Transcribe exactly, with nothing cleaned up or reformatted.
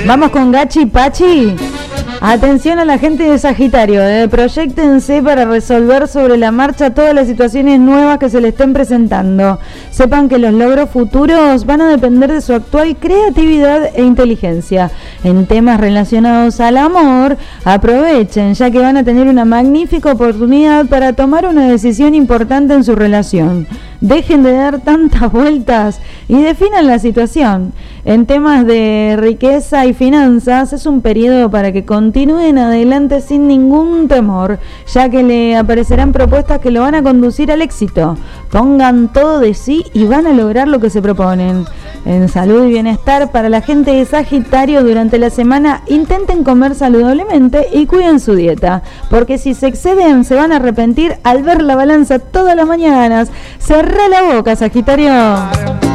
Vamos con Gachi Pachi. Atención a la gente de Sagitario, eh. proyéctense para resolver sobre la marcha todas las situaciones nuevas que se le estén presentando. Sepan que los logros futuros van a depender de su actual creatividad e inteligencia. En temas relacionados al amor, aprovechen, ya que van a tener una magnífica oportunidad para tomar una decisión importante en su relación. Dejen de dar tantas vueltas y definan la situación. En temas de riqueza y finanzas, es un periodo para que continúen adelante sin ningún temor, ya que le aparecerán propuestas que lo van a conducir al éxito. Pongan todo de sí y van a lograr lo que se proponen. En salud y bienestar, para la gente de Sagitario, durante la semana intenten comer saludablemente y cuiden su dieta, porque si se exceden se van a arrepentir al ver la balanza todas las mañanas. Cerrá la boca, Sagitario.